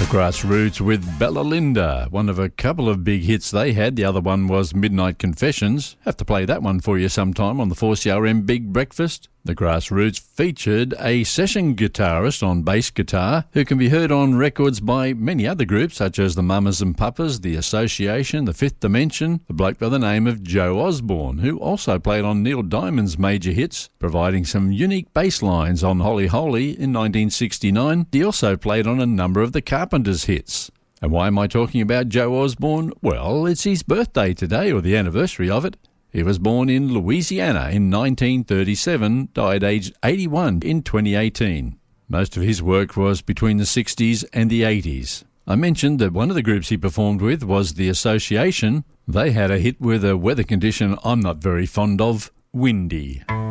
Grassroots with Bella Linda, one of a couple of big hits they had. The other one was Midnight Confessions. Have to play that one for you sometime on the 4CRM Big Breakfast. The Grassroots featured a session guitarist on bass guitar who can be heard on records by many other groups such as the Mamas and Papas, The Association, The Fifth Dimension, a bloke by the name of Joe Osborne, who also played on Neil Diamond's major hits, providing some unique bass lines on Holy Holy in 1969. He also played on a number of the Carpenters hits. And why am I talking about Joe Osborne? Well, it's his birthday today, or the anniversary of it. He was born in Louisiana in 1937, died aged 81 in 2018. Most of his work was between the 60s and the 80s. I mentioned that one of the groups he performed with was The Association. They had a hit with a weather condition I'm not very fond of, windy.